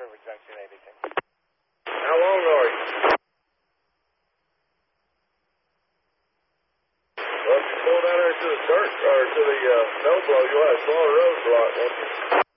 River Junction, ABC. How long are you? Well, if you pull down there to the church, or to the snowblow, you'll have a slower road block, won't you?